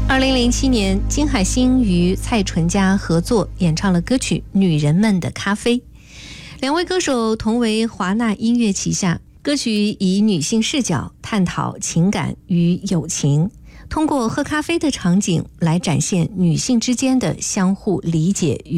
2007年，金海心与蔡淳佳合作演唱了歌曲《女人们的咖啡》，两位歌手同为华纳音乐旗下。歌曲以女性视角探讨情感与友情，通过喝咖啡的场景来展现女性之间的相互理解与